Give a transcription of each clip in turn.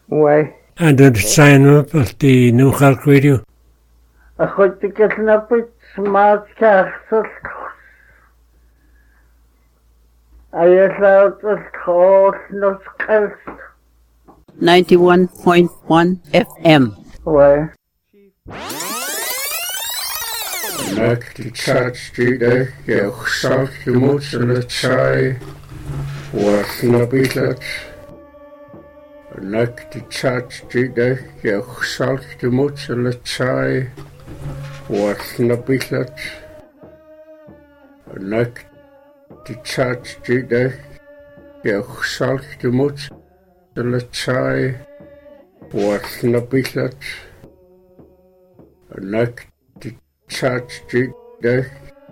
Why? And then sign up at the New York Radio. A chud to get na bit smart castle. I allowed the call not cast. 91.1 FM. Why? Nak die church today, jou sal je moet zullen chai, was nabilat. Nak die church today, jou sal je moet zullen chai, was nabilat. Nak die church today, jou sal je moet zullen chai, was nabilat. Nak church today,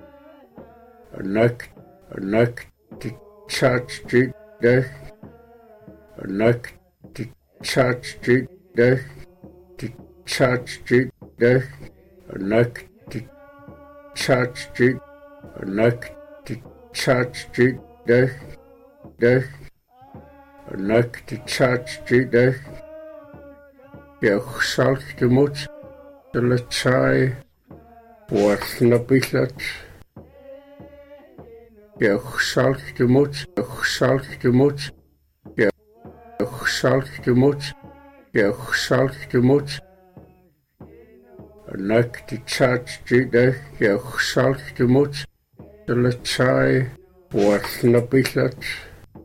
nak the church today, nak the church today, the church today, nak the church today, nak the church today, nak the church today, jou sal je moet zullen chai. Was nabilat. Jou sal je moet, jou sal je moet, jou sal je moet, jou sal je moet. Nak die church today, jou sal je moet, zullen chai. Was nabilat.